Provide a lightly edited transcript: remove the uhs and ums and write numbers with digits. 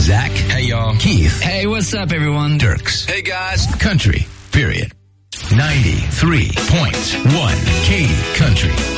Zach. Hey, y'all. Keith. Hey, what's up, everyone? Dirks. Hey, guys. Country, period. 93.1 Katy Country.